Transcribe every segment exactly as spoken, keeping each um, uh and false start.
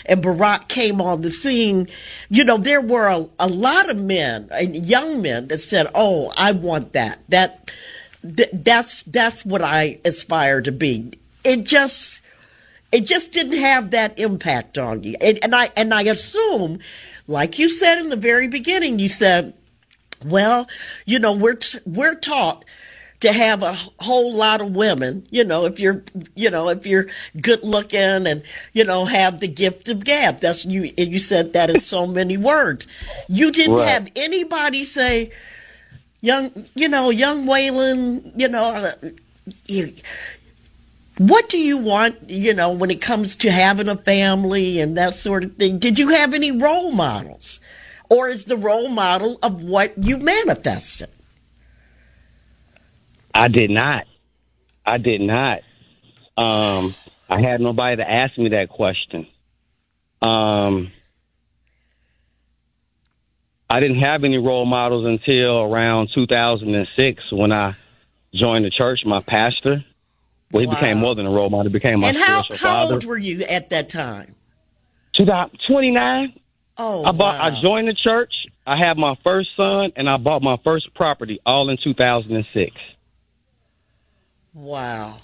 and Barack came on the scene, you know, there were a, a lot of men, young men, that said, "Oh, I want that. That th- that's that's what I aspire to be." It just it just didn't have that impact on you, and, and I and I assume, like you said in the very beginning, you said, "Well, you know, we're t- we're taught to have a whole lot of women, you know, if you're, you know, if you're good looking and, you know, have the gift of gab." That's you. And you said that in so many words. You didn't Right. have anybody say, young, you know, young Waylon, you know, uh, you, what do you want, you know, when it comes to having a family and that sort of thing? Did you have any role models? Or is the role model of what you manifested? I did not. I did not. Um, I had nobody to ask me that question. Um, I didn't have any role models until around two thousand six when I joined the church. My pastor, well, he Wow. became more than a role model. He became my And how, spiritual how father. old were you at that time? twenty-nine. Oh, I bought. wow. I joined the church. I had my first son, and I bought my first property all in two thousand six. Wow.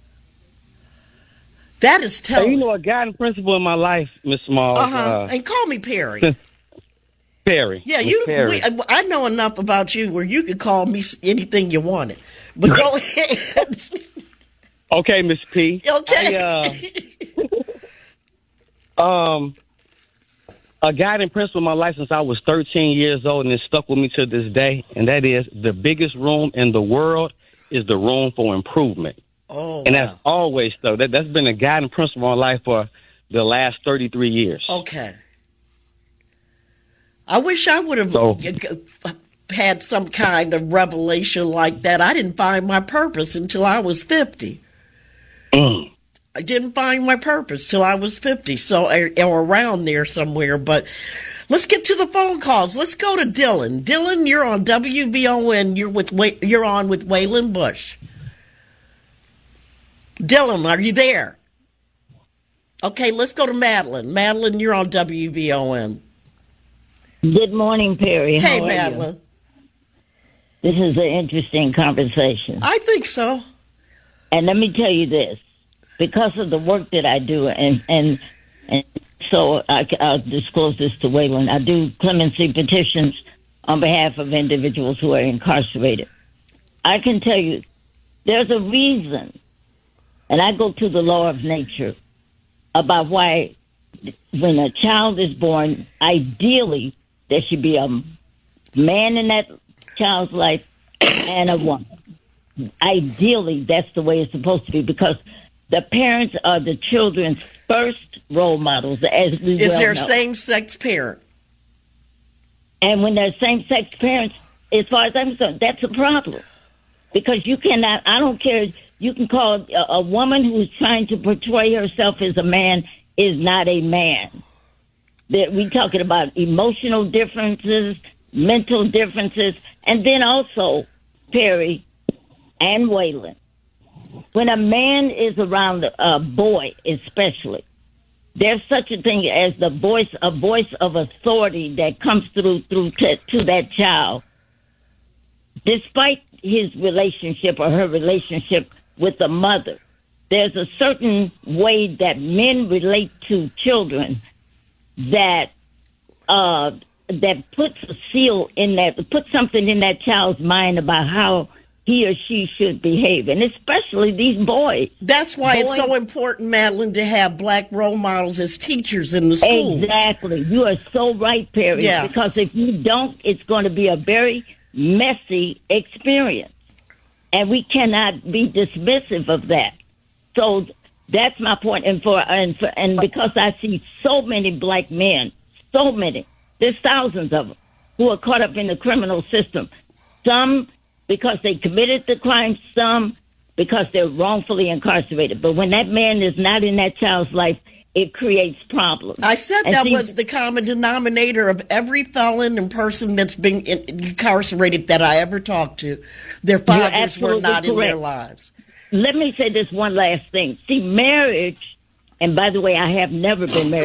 That is Hey, telling. you know, a guiding principle in my life, Miss Smalls, uh-huh. uh, And call me Perry. Perry. Yeah, Miss you. Perry. We, I know enough about you where you could call me anything you wanted. But go ahead. Okay, Miss P. Okay. I, uh, um, a guiding principle in my life since I was thirteen years old, and it stuck with me to this day, and that is the biggest room in the world is the room for improvement. Oh, and wow. that's always so. That, that's been a guiding principle in my life for the last thirty-three years. Okay. I wish I would have So- had some kind of revelation like that. I didn't find my purpose until I was fifty. Mm. I didn't find my purpose till I was fifty, so or around there somewhere. But let's get to the phone calls. Let's go to Dylan. Dylan, you're on W V O N. You're with you're on with Waylon Bush. Dylan, are you there? Okay, let's go to Madeline. Madeline, you're on W V O N. Good morning, Perry. Hey, How are Madeline. you? This is an interesting conversation. I think so. And let me tell you this. Because of the work that I do, and, and, and so I, I'll disclose this to Waylon, I do clemency petitions on behalf of individuals who are incarcerated. I can tell you there's a reason, and I go to the law of nature, about why when a child is born, ideally there should be a man in that child's life and a woman. Ideally, that's the way it's supposed to be, because the parents are the children's first role models, as we Is well there a know. same-sex parent? And when they're same-sex parents, as far as I'm concerned, that's a problem. Because you cannot, I don't care, you can call a, a woman who's trying to portray herself as a man is not a man. That we're talking about emotional differences, mental differences, and then also, Perry and Waylon, when a man is around a boy especially, there's such a thing as the voice, a voice of authority that comes through through to, to that child. Despite his relationship or her relationship with the mother, there's a certain way that men relate to children that uh, that puts a seal in that, puts something in that child's mind about how he or she should behave, and especially these boys. That's why it's Boys- so important, Madeline, to have black role models as teachers in the schools. Exactly. You are so right, Perry. Yeah. Because if you don't, it's going to be a very messy experience. And we cannot be dismissive of that. So that's my point. And for and for, and because I see so many black men, so many, there's thousands of them who are caught up in the criminal system. Some because they committed the crime, some because they're wrongfully incarcerated. But when that man is not in that child's life, it creates problems. I said And that see- was the common denominator of every felon and person that's been in- incarcerated that I ever talked to. Their fathers were absolutely not in their correct. lives. Let me say this one last thing. See, marriage, and by the way, I have never been married.